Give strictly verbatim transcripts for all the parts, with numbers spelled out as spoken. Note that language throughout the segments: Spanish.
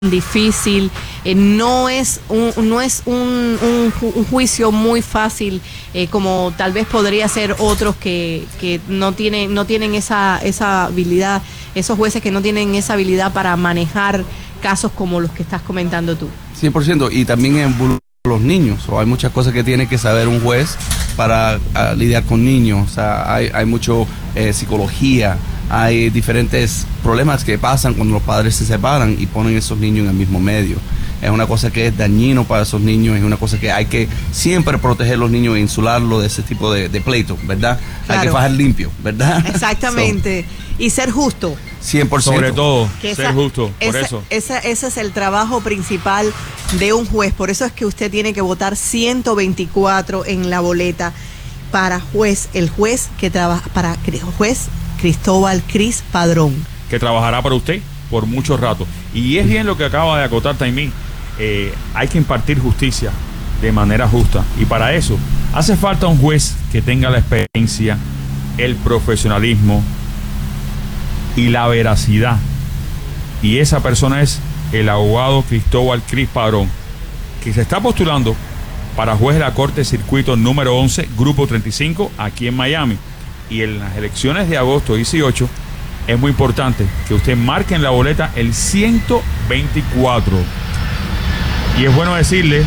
difícil, eh, no es un, no es un, un, un juicio muy fácil, eh, como tal vez podría ser otros que, que no tienen, no tienen esa, esa habilidad, esos jueces que no tienen esa habilidad para manejar casos como los que estás comentando tú. cien por ciento, y también en los niños, o hay muchas cosas que tiene que saber un juez para uh, lidiar con niños, o sea, hay, hay mucho eh, psicología, hay diferentes problemas que pasan cuando los padres se separan y ponen a esos niños en el mismo medio. Es una cosa que es dañino para esos niños, es una cosa que hay que siempre proteger a los niños e insularlos de ese tipo de, de pleito, ¿verdad? Claro. Hay que fajar limpio, ¿verdad? Exactamente. So, y ser justo. cien por ciento. Sobre todo, que ser esa, justo, por esa, eso. Esa, ese es el trabajo principal de un juez. Por eso es que usted tiene que votar ciento veinticuatro en la boleta para juez, el juez que trabaja, para juez Cristóbal Cris Padrón. Que trabajará para usted por mucho rato. Y es bien lo que acaba de acotar Taimí. Eh, hay que impartir justicia de manera justa. Y para eso hace falta un juez que tenga la experiencia, el profesionalismo y la veracidad. Y esa persona es el abogado Cristóbal Cris Padrón, que se está postulando para juez de la Corte Circuito número once, Grupo treinta y cinco, aquí en Miami. Y en las elecciones de agosto dieciocho es muy importante que usted marque en la boleta el ciento veinticuatro. Y es bueno decirle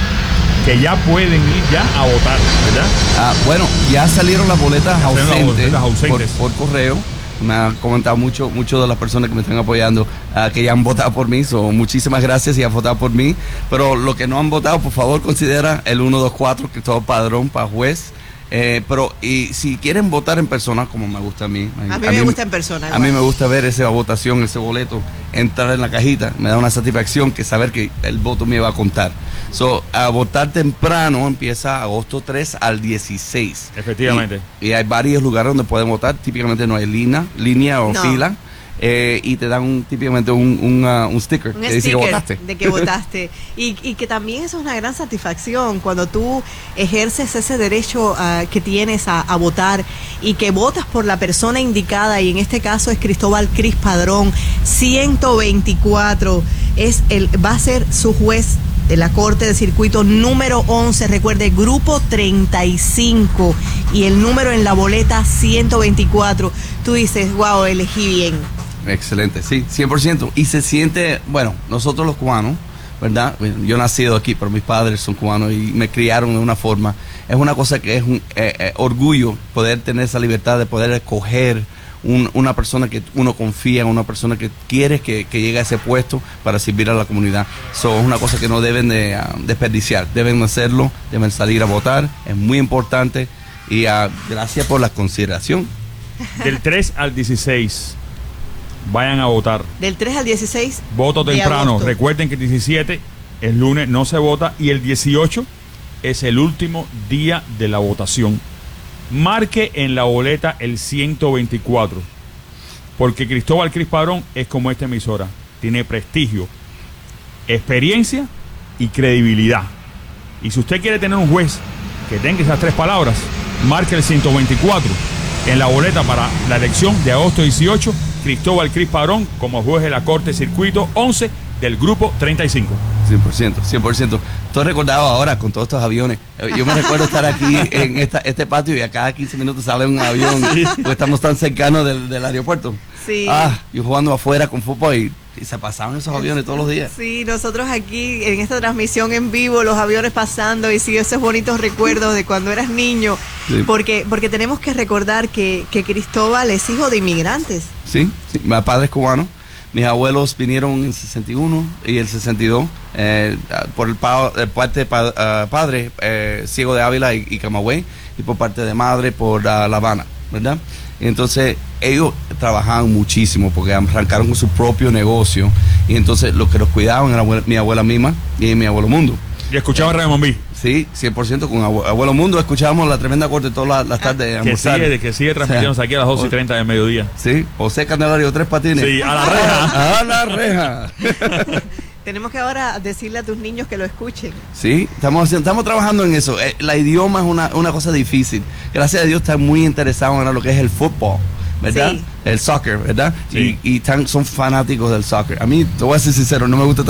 que ya pueden ir ya a votar, ¿verdad? Ah, bueno, ya salieron las boletas ausentes, boletas ausentes. Por, por correo. Me han comentado mucho, mucho de las personas que me están apoyando uh, que ya han votado por mí. So, muchísimas gracias y han votado por mí. Pero los que no han votado, por favor, considera el uno dos cuatro, que todo padrón para juez. Eh, pero y si quieren votar en persona, como me gusta a mí, a mí, a mí me gusta en persona. A igual. mí me gusta ver esa votación, ese boleto, entrar en la cajita, me da una satisfacción que saber que el voto me va a contar. So, a votar temprano empieza agosto tres al dieciséis. Efectivamente. Y, y hay varios lugares donde pueden votar, típicamente no hay línea, línea o no. fila. Eh, y te dan un, típicamente un, un, uh, un sticker un que dice sticker que votaste. De que votaste. y, y que también eso es una gran satisfacción cuando tú ejerces ese derecho uh, que tienes a, a votar y que votas por la persona indicada, y en este caso es Cristóbal Cris Padrón. ciento veinticuatro es el, va a ser su juez de la Corte de Circuito número once, recuerde, Grupo treinta y cinco, y el número en la boleta ciento veinticuatro. Tú dices, wow, elegí bien. Excelente, sí, cien por ciento. Y se siente, bueno, nosotros los cubanos, ¿verdad? Yo he nacido aquí, pero mis padres son cubanos y me criaron de una forma. Es una cosa que es un eh, eh, orgullo poder tener esa libertad de poder escoger un, una persona que uno confía, una persona que quiere que, que llegue a ese puesto para servir a la comunidad. Eso es una cosa que no deben de uh, desperdiciar, deben hacerlo, deben salir a votar, es muy importante. Y uh, gracias por la consideración. Del tres al dieciséis. Vayan a votar. Del tres al dieciséis. Voto temprano. Recuerden que el diecisiete, el lunes, no se vota. Y el dieciocho es el último día de la votación. Marque en la boleta el ciento veinticuatro. Porque Cristóbal Cris Padrón es como esta emisora. Tiene prestigio, experiencia y credibilidad. Y si usted quiere tener un juez que tenga esas tres palabras, marque el ciento veinticuatro en la boleta para la elección de agosto dieciocho. Cristóbal Cris Padrón como juez de la Corte Circuito once del Grupo treinta y cinco. cien por ciento, cien por ciento. Tú has recordado ahora con todos estos aviones. Yo me recuerdo estar aquí en esta, este patio y a cada quince minutos sale un avión, sí, porque estamos tan cercanos del, del aeropuerto. Sí. Ah, yo jugando afuera con fútbol y, y se pasaban esos aviones todos los días. Sí, nosotros aquí en esta transmisión en vivo, los aviones pasando, y sí, esos bonitos recuerdos de cuando eras niño. Sí. Porque, porque tenemos que recordar que, que Cristóbal es hijo de inmigrantes. Sí, sí, mi padre es cubano. Mis abuelos vinieron en el sesenta y uno y el sesenta y dos eh, por el, pa, el parte de pa, uh, padre, eh, Ciego de Ávila y, y Camagüey, y por parte de madre por uh, La Habana, ¿verdad? Y entonces ellos trabajaban muchísimo porque arrancaron con su propio negocio, y entonces los que los cuidaban era abuela, mi abuela Mima y mi abuelo Mundo. ¿Y escuchaba Radio Mambí? Sí, cien por ciento con Abuelo, Abuelo Mundo. Escuchábamos la tremenda corte todas las, las tardes. Que sigue, que sigue transmitiéndose, o sea, aquí a las doce y treinta del mediodía. Sí, José Candelario, Tres Patines. Sí, a la reja. A la reja. Tenemos que ahora decirle a tus niños que lo escuchen. Sí, estamos, haciendo, estamos trabajando en eso. Eh, la idioma es una, una cosa difícil. Gracias a Dios están muy interesados en lo que es el fútbol. ¿verdad? Sí. El soccer, ¿verdad? Sí. Y, y tan, son fanáticos del soccer. A mí, te voy a ser sincero, no me gusta